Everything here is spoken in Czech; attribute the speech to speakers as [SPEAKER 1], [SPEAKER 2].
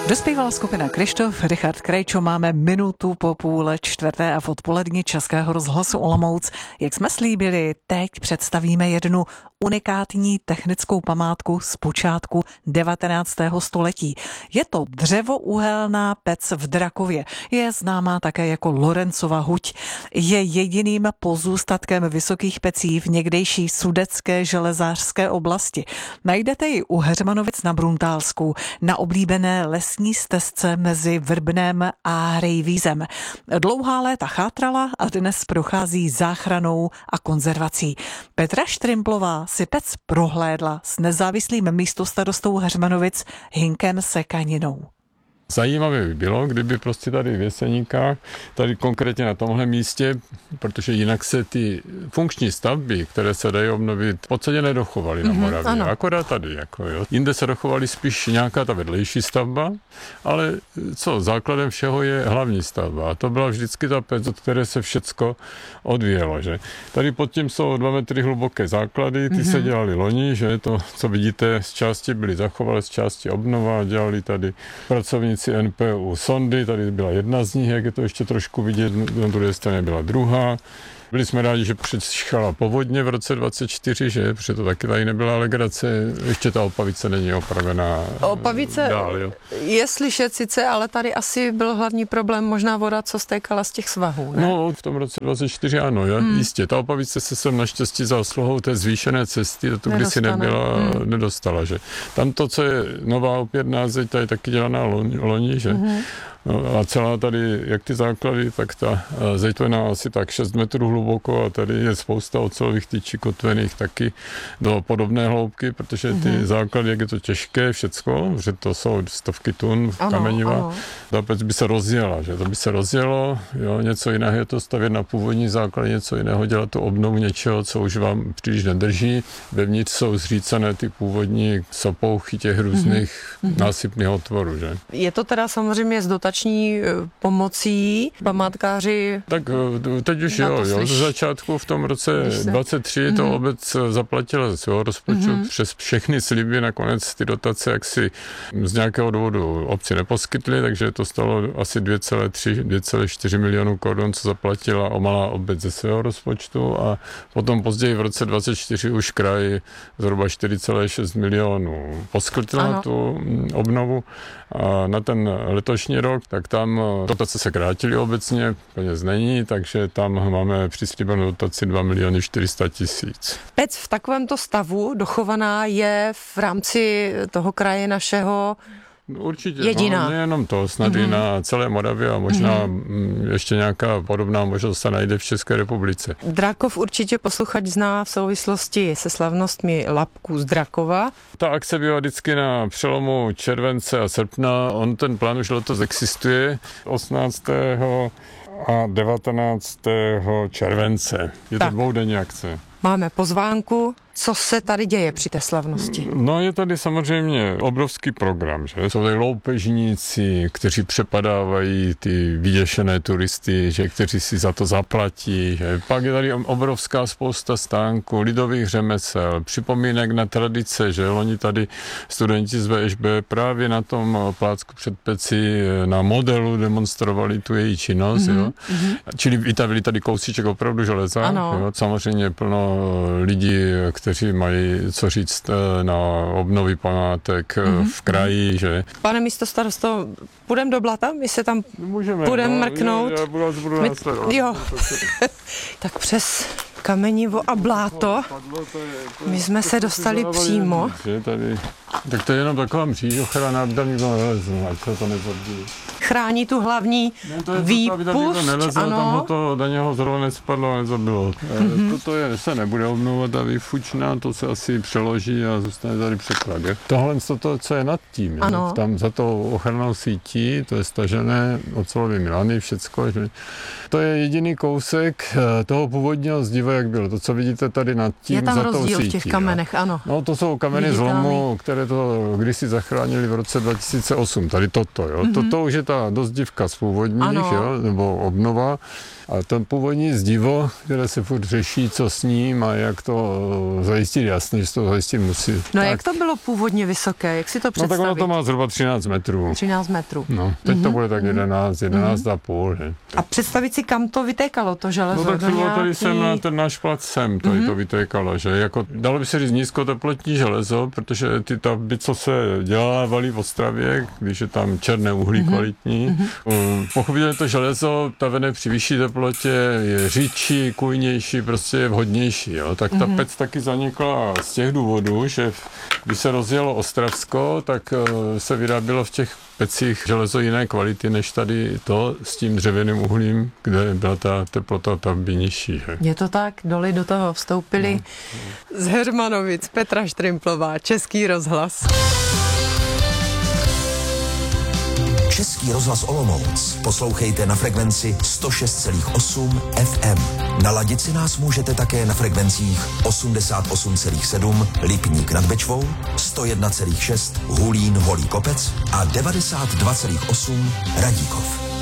[SPEAKER 1] Dospívala skupina Kryštof, Richard Krejčo, máme minutu po 3:30 a v odpoledni Českého rozhlasu Olomouc. Jak jsme slíbili, teď představíme jednu unikátní technickou památku z počátku 19. století. Je to dřevouhelná pec v Drakově. Je známá také jako Lorencova huť. Je jediným pozůstatkem vysokých pecí v někdejší sudetské železářské oblasti. Najdete ji u Heřmanovic na Bruntálsku, na oblíbené lesní stezce mezi Vrbnem a Hrejvízem. Dlouhá léta chátrala a dnes prochází záchranou a konzervací. Petra Štrimplová si pec prohlédla s nezávislým místostarostou Heřmanovic Hinkem Sekaninou.
[SPEAKER 2] Zajímavé by bylo, kdyby prostě tady v Jeseníkách, tady konkrétně na tomhle místě, protože jinak se ty funkční stavby, které se dají obnovit, v podstatě nedochovaly na Moravě. Ano. Akorát tady. Jinde se dochovaly spíš nějaká ta vedlejší stavba, ale základem všeho je hlavní stavba. A to byla vždycky ta pec, od které se všecko odvíjelo. Že? Tady pod tím jsou 2 metry hluboké základy, ty se dělali loni, že to, co vidíte, z části byly zachovalé, z části obnova, dělali tady pracovníci NPU sondy, tady byla jedna z nich, jak je to ještě trošku vidět, na druhé straně byla druhá. Byli jsme rádi, že přišla povodně v roce 24, že? Protože to taky tady nebyla legrace. Ještě ta Opavice není opravená.
[SPEAKER 3] Opavice
[SPEAKER 2] dál, jo.
[SPEAKER 3] Je slyšet sice, ale tady asi byl hlavní problém možná voda, co stékala z těch svahů, ne?
[SPEAKER 2] No, v tom roce 24 ano, jistě. Ta Opavice se sem naštěstí za osluhou té zvýšené cesty, to kdysi nedostala, že? Tam to, co je nová opět názeď, ta je taky dělaná loni, že? No a celá tady, jak ty základy, tak ta zeď má asi tak 6 metrů hluboko a tady je spousta ocelových tyčí kotvených taky do podobné hloubky, protože ty základy, jak je to těžké všecko, že to jsou stovky tun kameniva, ta pec by se rozjela, že to by se rozjelo, jo, něco jiného je to stavět na původní základ, něco jiného dělat tu obnovu něčeho, co už vám příliš nedrží. Vevnitř jsou zřícené ty původní sopouchy těch různých násypných otvorů, že?
[SPEAKER 3] Je to teda samozřejmě z dotační pomocí památkáři?
[SPEAKER 2] Tak teď už jo, ze začátku v tom roce 23 to obec zaplatila ze svého rozpočtu přes všechny sliby, nakonec ty dotace jaksi z nějakého důvodu obci neposkytly, takže to stalo asi 2,4 milionů korun, co zaplatila malá obec ze svého rozpočtu a potom později v roce 24 už kraj zhruba 4,6 milionů poskytla tu obnovu a na ten letošní rok, tak tam dotace se krátily obecně, peněz není, takže tam máme přislíbenou dotaci 2 400 000.
[SPEAKER 3] Pec v takovémto stavu dochovaná je v rámci toho kraje našeho
[SPEAKER 2] určitě,
[SPEAKER 3] jediná.
[SPEAKER 2] No, nejenom to, snad i na celé Moravě a možná ještě nějaká podobná možnost se najde v České republice.
[SPEAKER 3] Drakov určitě posluchač zná v souvislosti se slavnostmi Lapků z Drakova.
[SPEAKER 2] Ta akce byla vždycky na přelomu července a srpna. Ten plán už letos existuje 18. a 19. července. Je to dvoudenní akce.
[SPEAKER 3] Máme pozvánku. Co se tady děje při té slavnosti?
[SPEAKER 2] No je tady samozřejmě obrovský program, že? Jsou tady loupežníci, kteří přepadávají ty vyděšené turisty, že? Kteří si za to zaplatí. Že? Pak je tady obrovská spousta stánků, lidových řemesel, připomínek na tradice, že? Oni tady studenti z VŠB právě na tom plácku před pecí na modelu demonstrovali tu její činnost. Jo? Čili vytavili tady kousíček opravdu železa. Jo? Samozřejmě plno lidí, kteří mají co říct na obnovy památek v kraji, že?
[SPEAKER 3] Pane místostarosto, půjdeme do Blata? My se tam půjdeme mrknout?
[SPEAKER 2] Já budu následovat.
[SPEAKER 3] Jo. Tak přes kamenivo a bláto. My jsme se dostali přímo.
[SPEAKER 2] Tak to je jenom taková mřížochra, tam nikdo neleze, ať se to nezabíjí.
[SPEAKER 3] Chrání tu hlavní výpust,
[SPEAKER 2] tam to do něho zrovna nespadlo a nezabilo. Toto se nebude obnovovat a výfučná, to se asi přeloží a zůstane tady překlad. Tohle, co je nad tím, tam za tou ochrannou sítí, to je stažené ocelovými lany, všecko. Že? To je jediný kousek toho původního zdiva, jak bylo. To, co vidíte tady nad tím, za tou sítí.
[SPEAKER 3] Je tam rozdíl v těch kamenech, ano.
[SPEAKER 2] No, to jsou kameny zlomu, které to kdysi zachránili v roce 2008. Tady toto, jo. Toto už je ta byla dost divka z původních, jo, nebo obnova. A ten původní zdivo, které se furt řeší, co s ním a jak to zajistit, jasně, že to zajistit musí.
[SPEAKER 3] No tak. Jak to bylo původně vysoké, jak si to představit?
[SPEAKER 2] No tak ono to má zhruba 13 metrů.
[SPEAKER 3] 13 metrů.
[SPEAKER 2] No, teď to bude tak 11,5. Že?
[SPEAKER 3] A představit si, kam to vytékalo, to železo?
[SPEAKER 2] No tak třeba tady sem na ten náš plac sem, tady to vytékalo, že jako, dalo by se říct nízkoteplotní železo, protože ty stavby, co se dělávaly v Ostravě, když je tam černé uhlí kvalitní, pochopitelně to železo tavené při vyšší teplotě je řidší, kujnější, prostě je vhodnější. Jo? Tak ta pec taky zanikla z těch důvodů, že když se rozjelo Ostravsko, tak se vyrábělo v těch pecích železo jiné kvality, než tady to s tím dřevěným uhlím, kde byla ta teplota stavby nižší. Že?
[SPEAKER 3] Je to tak, doly do toho vstoupili. Z Heřmanovic Petra Štrimplová, Český rozhlas.
[SPEAKER 4] Český rozhlas Olomouc poslouchejte na frekvenci 106,8 FM. Naladit si nás můžete také na frekvencích 88,7 Lipník nad Bečvou, 101,6 Hulín Holý Kopec a 92,8 Radíkov.